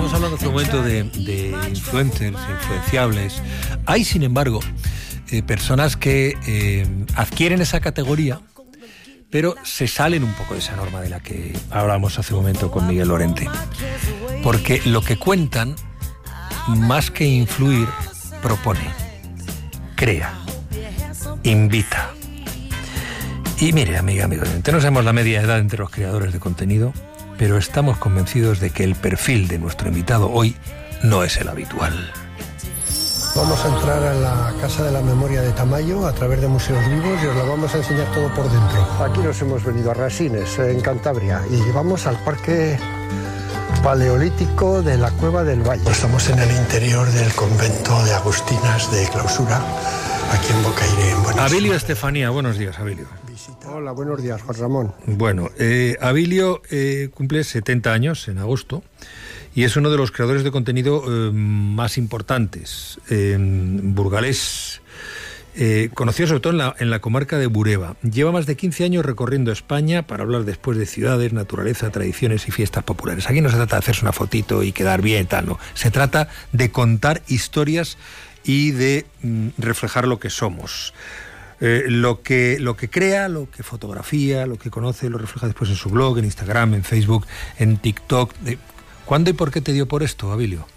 Estamos hablando hace un momento de influencers, influenciables. Hay, sin embargo, personas que adquieren esa categoría, pero se salen un poco de esa norma de la que hablábamos hace un momento con Miguel Lorente. Porque lo que cuentan, más que influir, propone, crea, invita. Y mire, amigo, no sabemos la media edad entre los creadores de contenido, pero estamos convencidos de que el perfil de nuestro invitado hoy no es el habitual. Vamos a entrar a la Casa de la Memoria de Tamayo a través de Museos Vivos y os lo vamos a enseñar todo por dentro. Aquí nos hemos venido a Resines, en Cantabria, y vamos al Parque Paleolítico de la Cueva del Valle. Estamos en el interior del convento de Agustinas de Clausura, aquí en Bocaire, en Buenos Abilio Estefanía, buenos días, Abilio. Hola, buenos días, Juan Ramón. Bueno, Abilio cumple 70 años en agosto y es uno de los creadores de contenido más importantes, burgalés, conocido sobre todo en la comarca de Bureba. Lleva más de 15 años recorriendo España para hablar después de ciudades, naturaleza, tradiciones y fiestas populares. Aquí no se trata de hacerse una fotito y quedar bien, tal, no. Se trata de contar historias y de reflejar lo que somos. Lo que crea, lo que fotografía, lo que conoce, lo refleja después en su blog, en Instagram, en Facebook, en TikTok. ¿Cuándo y por qué te dio por esto, Abilio?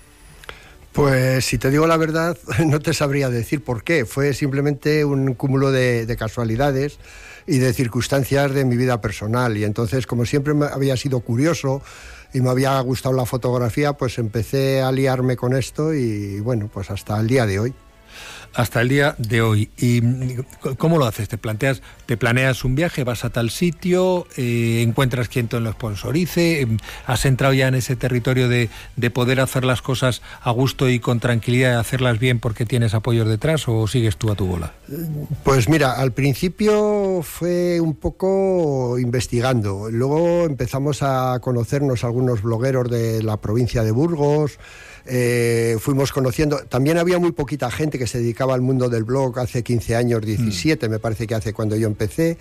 Pues si te digo la verdad, no te sabría decir por qué. Fue simplemente un cúmulo de casualidades y de circunstancias de mi vida personal. Y entonces, como siempre me había sido curioso y me había gustado la fotografía, pues empecé a liarme con esto y bueno, pues hasta el día de hoy. Hasta el día de hoy. ¿Y cómo lo haces? ¿Te planeas un viaje, vas a tal sitio, encuentras quien te lo sponsorice? ¿Has entrado ya en ese territorio de poder hacer las cosas a gusto y con tranquilidad, hacerlas bien porque tienes apoyos detrás, o sigues tú a tu bola? Pues mira, al principio fue un poco investigando. Luego empezamos a conocernos algunos blogueros de la provincia de Burgos. Fuimos conociendo, también había muy poquita gente que se dedicaba al mundo del blog hace 15 años, 17 me parece que hace cuando yo empecé,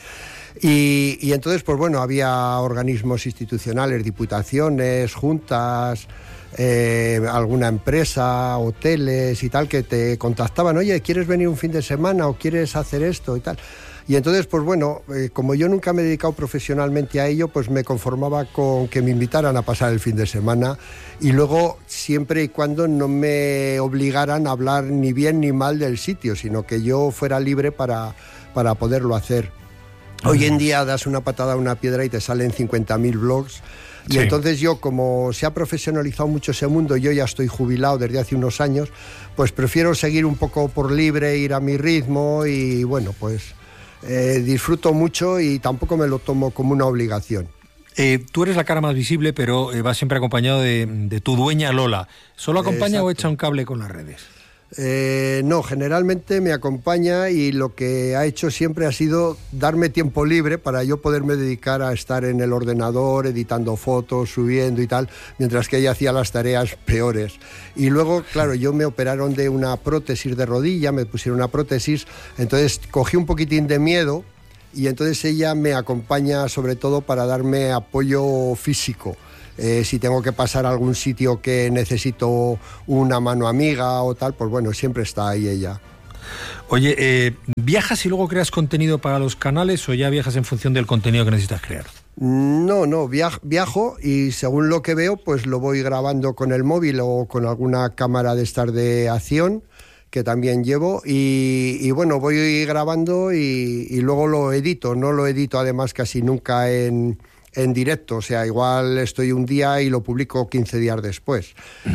y entonces pues bueno, había organismos institucionales, diputaciones, juntas, alguna empresa, hoteles y tal, que te contactaban, oye, ¿quieres venir un fin de semana o quieres hacer esto y tal? Y entonces, pues bueno, como yo nunca me he dedicado profesionalmente a ello, pues me conformaba con que me invitaran a pasar el fin de semana y luego, siempre y cuando no me obligaran a hablar ni bien ni mal del sitio, sino que yo fuera libre para poderlo hacer. Hoy en día das una patada a una piedra y te salen 50.000 blogs. Y sí. Entonces yo, como se ha profesionalizado mucho ese mundo, yo ya estoy jubilado desde hace unos años, pues prefiero seguir un poco por libre, ir a mi ritmo y bueno, pues disfruto mucho y tampoco me lo tomo como una obligación. Tú eres la cara más visible, pero vas siempre acompañado de tu dueña Lola. ¿Solo acompaña o echa un cable con las redes? No, generalmente me acompaña y lo que ha hecho siempre ha sido darme tiempo libre para yo poderme dedicar a estar en el ordenador, editando fotos, subiendo y tal, mientras que ella hacía las tareas peores. Y luego, claro, yo me operaron de una prótesis de rodilla, me pusieron una prótesis, entonces cogí un poquitín de miedo y entonces ella me acompaña sobre todo para darme apoyo físico. Si tengo que pasar a algún sitio que necesito una mano amiga o tal, pues bueno, siempre está ahí ella. Oye, ¿viajas y luego creas contenido para los canales o ya viajas en función del contenido que necesitas crear? No, viajo y según lo que veo, pues lo voy grabando con el móvil o con alguna cámara de estas de acción que también llevo y bueno, voy grabando y luego lo edito. No lo edito además casi nunca en directo, o sea, igual estoy un día y lo publico 15 días después.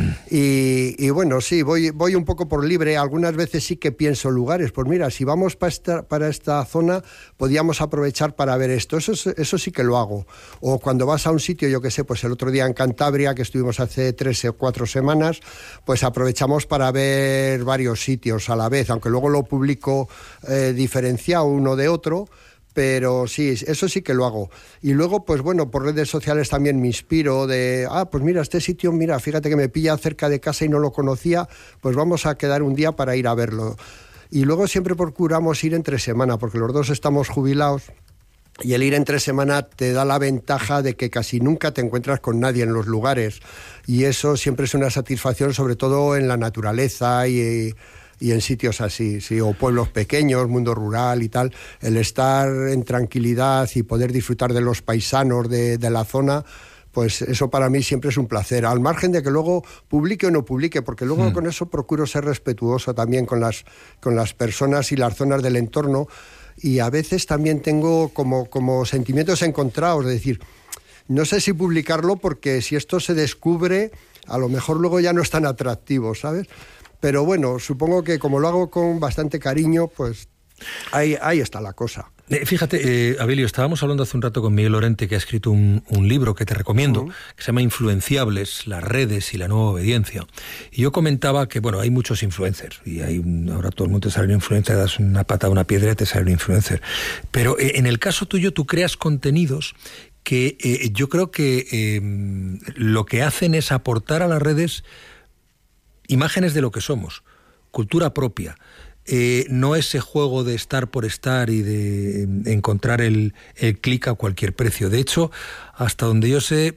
Y bueno, sí, voy un poco por libre. Algunas veces sí que pienso lugares, pues mira, si vamos para esta zona, podíamos aprovechar para ver esto. Eso sí que lo hago. O cuando vas a un sitio, yo qué sé, pues el otro día en Cantabria, que estuvimos hace 3 o 4 semanas, pues aprovechamos para ver varios sitios a la vez, aunque luego lo publico diferenciado uno de otro. Pero sí, eso sí que lo hago. Y luego, pues bueno, por redes sociales también me inspiro de, pues mira, este sitio, mira, fíjate que me pilla cerca de casa y no lo conocía, pues vamos a quedar un día para ir a verlo. Y luego siempre procuramos ir entre semana, porque los dos estamos jubilados Y el ir entre semana te da la ventaja de que casi nunca te encuentras con nadie en los lugares. Y eso siempre es una satisfacción, sobre todo en la naturaleza y en sitios así, sí, o pueblos pequeños, mundo rural y tal. El estar en tranquilidad y poder disfrutar de los paisanos de la zona, pues eso para mí siempre es un placer. Al margen de que luego publique o no publique, porque luego con eso procuro ser respetuoso también con las personas y las zonas del entorno. Y a veces también tengo como sentimientos encontrados, de decir, no sé si publicarlo porque si esto se descubre, a lo mejor luego ya no es tan atractivo, ¿sabes? Pero bueno, supongo que como lo hago con bastante cariño, pues ahí está la cosa. Fíjate, Abilio, estábamos hablando hace un rato con Miguel Lorente, que ha escrito un libro que te recomiendo, que se llama Influenciables, las redes y la nueva obediencia. Y yo comentaba que, bueno, hay muchos influencers, y ahora todo el mundo te sale un influencer, das una patada a una piedra y te sale un influencer. Pero en el caso tuyo, tú creas contenidos que yo creo que lo que hacen es aportar a las redes imágenes de lo que somos, cultura propia. No ese juego de estar por estar y de encontrar el clic a cualquier precio. De hecho, hasta donde yo sé,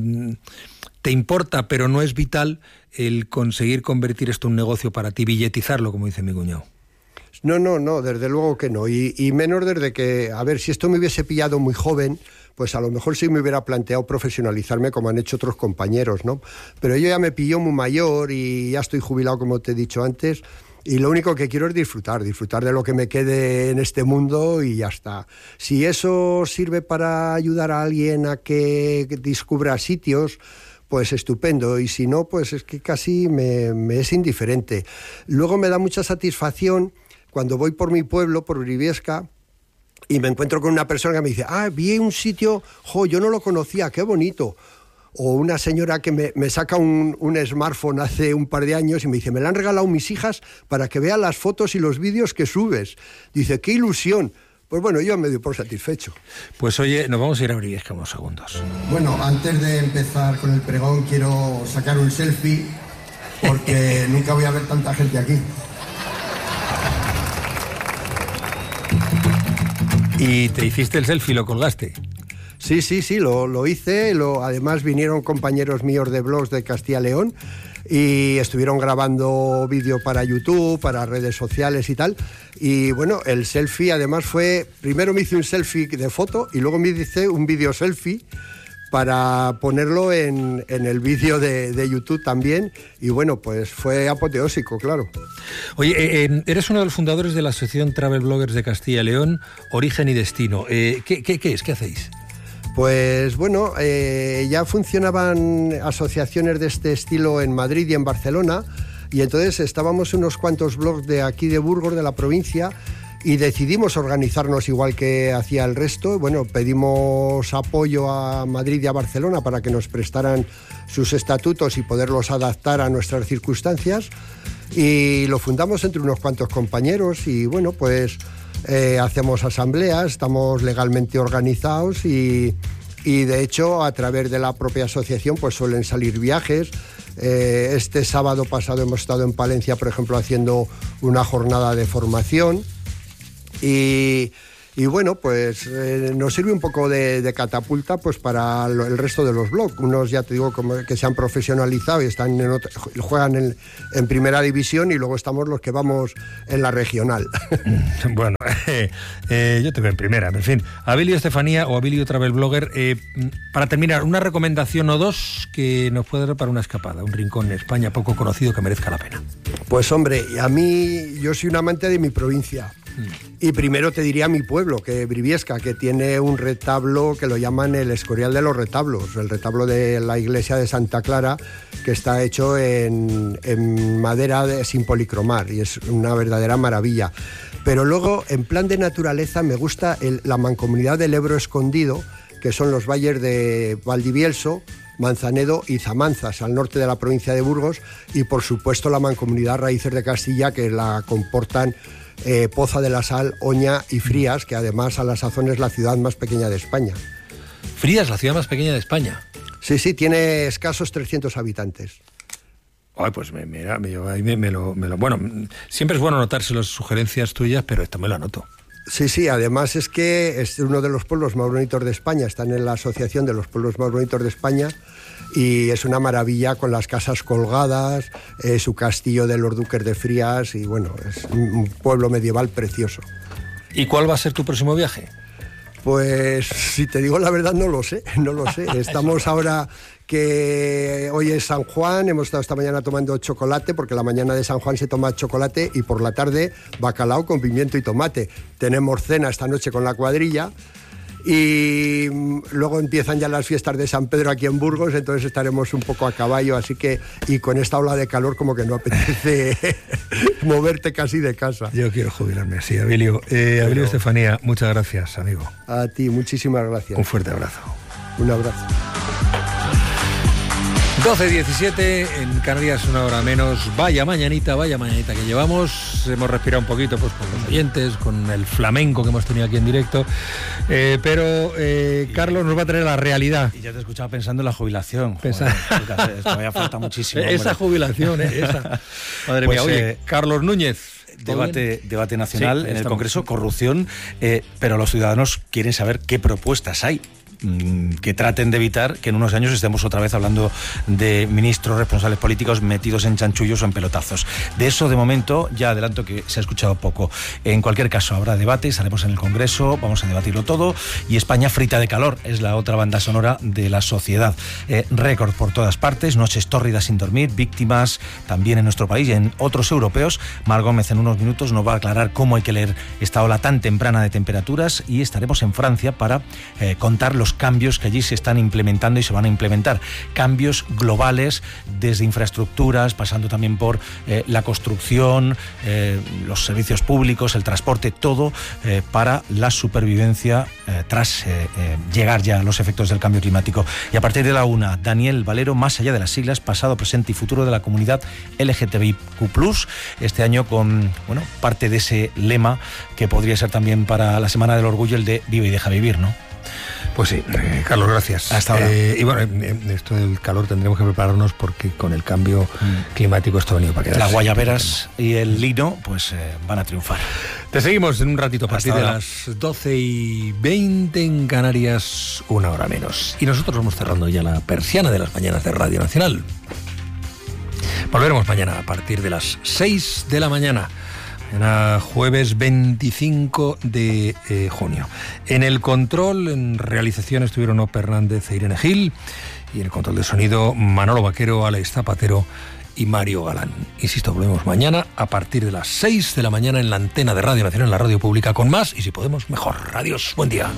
te importa, pero no es vital el conseguir convertir esto en un negocio para ti, billetizarlo, como dice mi cuñado. No, desde luego que no. Y menos desde que, a ver, si esto me hubiese pillado muy joven, pues a lo mejor sí me hubiera planteado profesionalizarme como han hecho otros compañeros, ¿no? Pero yo ya me pilló muy mayor y ya estoy jubilado, como te he dicho antes. Y lo único que quiero es disfrutar de lo que me quede en este mundo y ya está. Si eso sirve para ayudar a alguien a que descubra sitios, pues estupendo. Y si no, pues es que casi me es indiferente. Luego me da mucha satisfacción cuando voy por mi pueblo, por Briviesca, y me encuentro con una persona que me dice, vi un sitio, yo no lo conocía, qué bonito. O una señora que me saca un smartphone hace un par de años y me dice, me la han regalado mis hijas para que vean las fotos y los vídeos que subes. Dice, qué ilusión. Pues bueno, yo me doy por satisfecho. Pues oye, nos vamos a ir a Briviesca unos segundos. Bueno, antes de empezar con el pregón quiero sacar un selfie porque nunca voy a ver tanta gente aquí. ¿Y te hiciste el selfie, lo colgaste? Sí, lo hice. Además vinieron compañeros míos de blogs de Castilla y León y estuvieron grabando vídeo para YouTube, para redes sociales y tal. Y bueno, el selfie además primero me hice un selfie de foto y luego me hice un vídeo selfie para ponerlo en el vídeo de YouTube también. Y bueno, pues fue apoteósico, claro. Oye, eres uno de los fundadores de la Asociación Travel Bloggers de Castilla y León, Origen y Destino. ¿Qué es? ¿Qué hacéis? Pues bueno, ya funcionaban asociaciones de este estilo en Madrid y en Barcelona, y entonces estábamos unos cuantos blogs de aquí de Burgos, de la provincia, y decidimos organizarnos igual que hacía el resto. Bueno, pedimos apoyo a Madrid y a Barcelona para que nos prestaran sus estatutos y poderlos adaptar a nuestras circunstancias, y lo fundamos entre unos cuantos compañeros y bueno, pues hacemos asambleas, estamos legalmente organizados y de hecho a través de la propia asociación pues suelen salir viajes. Este sábado pasado hemos estado en Palencia, por ejemplo, haciendo una jornada de formación y bueno, pues nos sirve un poco de catapulta pues para el resto de los blogs. Unos, ya te digo, como que se han profesionalizado y están juegan en primera división, y luego estamos los que vamos en la regional. Bueno, yo te veo en primera, en fin. Abilio Estefanía o Abilio Travel Blogger, para terminar, una recomendación o dos que nos puede dar para una escapada, un rincón en España poco conocido que merezca la pena. Pues hombre, a mí, yo soy un amante de mi provincia. Y primero te diría mi pueblo, que Briviesca, que tiene un retablo que lo llaman el Escorial de los Retablos, el retablo de la iglesia de Santa Clara, que está hecho en madera sin policromar, y es una verdadera maravilla. Pero luego, en plan de naturaleza, me gusta la mancomunidad del Ebro Escondido, que son los valles de Valdivielso, Manzanedo y Zamanzas, al norte de la provincia de Burgos, y por supuesto la mancomunidad Raíces de Castilla, que la comportan Poza de la Sal, Oña y Frías, que además a la sazón es la ciudad más pequeña de España. ¿Frías, la ciudad más pequeña de España? Sí, tiene escasos 300 habitantes. Ay, pues mira, bueno, siempre es bueno anotarse las sugerencias tuyas, pero esto me lo anoto. Sí, además es que es uno de los pueblos más bonitos de España, están en la Asociación de los Pueblos Más Bonitos de España y es una maravilla con las casas colgadas, su castillo de los duques de Frías y bueno, es un pueblo medieval precioso. ¿Y cuál va a ser tu próximo viaje? Pues si te digo la verdad no lo sé. Estamos ahora que hoy es San Juan, hemos estado esta mañana tomando chocolate porque la mañana de San Juan se toma chocolate y por la tarde bacalao con pimiento y tomate. Tenemos cena esta noche con la cuadrilla y luego empiezan ya las fiestas de San Pedro aquí en Burgos, entonces estaremos un poco a caballo, así que y con esta ola de calor como que no apetece moverte casi de casa. Yo quiero jubilarme así, Abilio. Abilio Estefanía, muchas gracias, amigo. A ti, muchísimas gracias. Un fuerte abrazo. Un abrazo. 12:17 en Canarias, una hora menos. Vaya mañanita que llevamos. Hemos respirado un poquito pues con los oyentes, con el flamenco que hemos tenido aquí en directo. Pero Carlos nos va a traer la realidad. Y ya te escuchaba pensando en la jubilación. Todavía falta muchísimo. Esa jubilación, esa. Madre mía, oye, Carlos Núñez. Debate nacional en el Congreso, corrupción, pero los ciudadanos quieren saber qué propuestas hay. Que traten de evitar que en unos años estemos otra vez hablando de ministros responsables políticos metidos en chanchullos o en pelotazos. De eso, de momento, ya adelanto que se ha escuchado poco. En cualquier caso, habrá debate, estaremos en el Congreso, vamos a debatirlo todo, y España frita de calor es la otra banda sonora de la sociedad. Récord por todas partes, noches tórridas sin dormir, víctimas también en nuestro país y en otros europeos. Mar Gómez en unos minutos nos va a aclarar cómo hay que leer esta ola tan temprana de temperaturas, y estaremos en Francia para contar los cambios que allí se están implementando y se van a implementar. Cambios globales, desde infraestructuras, pasando también por la construcción, los servicios públicos, el transporte, todo para la supervivencia tras llegar ya a los efectos del cambio climático. Y a partir de la 1, Daniel Valero, más allá de las siglas, pasado, presente y futuro de la comunidad LGTBIQ+, este año con parte de ese lema que podría ser también para la Semana del Orgullo, el de Vive y deja vivir, ¿no? Pues sí, Carlos, gracias. Hasta ahora. Y bueno, esto del calor tendremos que prepararnos porque con el cambio climático esto ha venido para quedarse. Las guayaberas y el lino pues van a triunfar. Te seguimos en un ratito a partir de las 12:20 en Canarias, una hora menos. Y nosotros vamos cerrando ya la persiana de las mañanas de Radio Nacional. Volveremos mañana a partir de las 6 de la mañana. Jueves 25 de junio. En el control, en realización, estuvieron Ope Hernández e Irene Gil, y en el control de sonido, Manolo Vaquero, Alex Zapatero y Mario Galán. Insisto, volvemos mañana a partir de las 6 de la mañana en la antena de Radio Nacional, en la radio pública, con más y si podemos mejor. Adiós, buen día.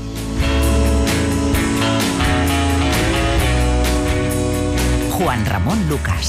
Juan Ramón Lucas.